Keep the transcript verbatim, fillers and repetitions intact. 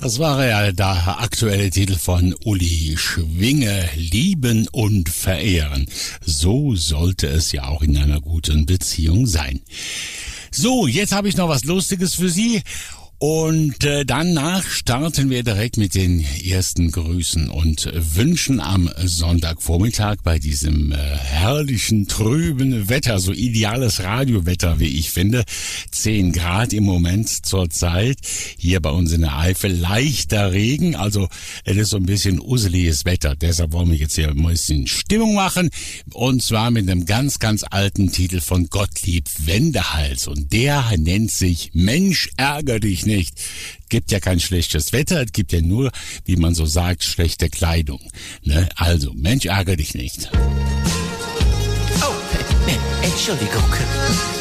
Das war ja der aktuelle Titel von Uli Schwinge, Lieben und Verehren. So sollte es ja auch in einer guten Beziehung sein. So, jetzt habe ich noch was Lustiges für Sie. Und äh, danach starten wir direkt mit den ersten Grüßen und Wünschen am Sonntagvormittag bei diesem äh, herrlichen, trüben Wetter, so ideales Radiowetter, wie ich finde. zehn Grad im Moment zur Zeit, hier bei uns in der Eifel, leichter Regen, also es ist so ein bisschen useliges Wetter. Deshalb wollen wir jetzt hier ein bisschen Stimmung machen, und zwar mit einem ganz, ganz alten Titel von Gottlieb Wendehals, und der nennt sich Mensch, ärger dich nicht. Nicht. Gibt ja kein schlechtes Wetter, es gibt ja nur, wie man so sagt, schlechte Kleidung. Ne? Also, Mensch, ärgere dich nicht. Oh, Entschuldigung.